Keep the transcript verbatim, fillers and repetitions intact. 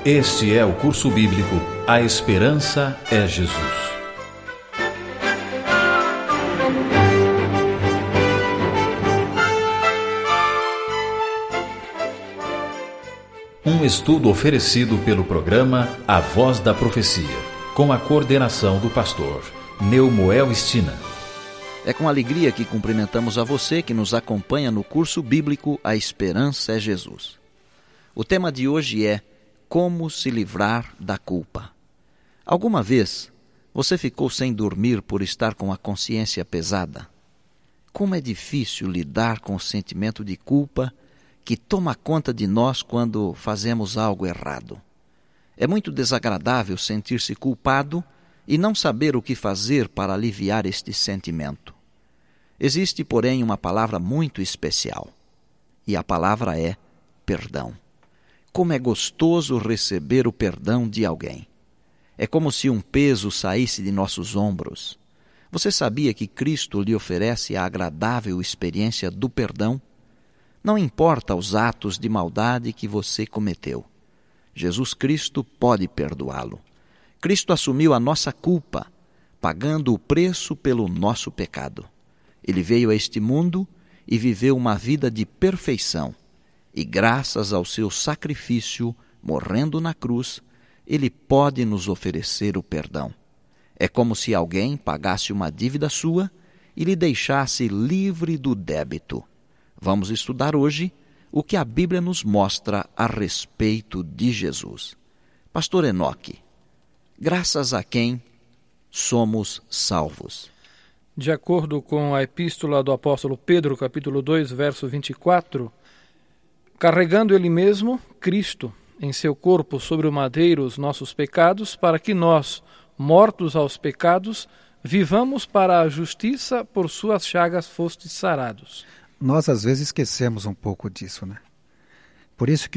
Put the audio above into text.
Este é o curso bíblico A Esperança é Jesus. Um estudo oferecido pelo programa A Voz da Profecia, com a coordenação do pastor Neumoel Stina. É com alegria que cumprimentamos a você que nos acompanha no curso bíblico A Esperança é Jesus. O tema de hoje é Como se livrar da culpa. Alguma vez você ficou sem dormir por estar com a consciência pesada? Como é difícil lidar com o sentimento de culpa que toma conta de nós quando fazemos algo errado. É muito desagradável sentir-se culpado e não saber o que fazer para aliviar este sentimento. Existe, porém, uma palavra muito especial, e a palavra é perdão. Como é gostoso receber o perdão de alguém. É como se um peso saísse de nossos ombros. Você sabia que Cristo lhe oferece a agradável experiência do perdão? Não importa os atos de maldade que você cometeu. Jesus Cristo pode perdoá-lo. Cristo assumiu a nossa culpa, pagando o preço pelo nosso pecado. Ele veio a este mundo e viveu uma vida de perfeição. E graças ao seu sacrifício, morrendo na cruz, ele pode nos oferecer o perdão. É como se alguém pagasse uma dívida sua e lhe deixasse livre do débito. Vamos estudar hoje o que a Bíblia nos mostra a respeito de Jesus. Pastor Enoque, graças a quem somos salvos? De acordo com a epístola do apóstolo Pedro, capítulo dois, verso vinte e quatro, carregando ele mesmo, Cristo, em seu corpo sobre o madeiro os nossos pecados, para que nós, mortos aos pecados, vivamos para a justiça, por suas chagas fostes sarados. Nós às vezes esquecemos um pouco disso, né? Por isso que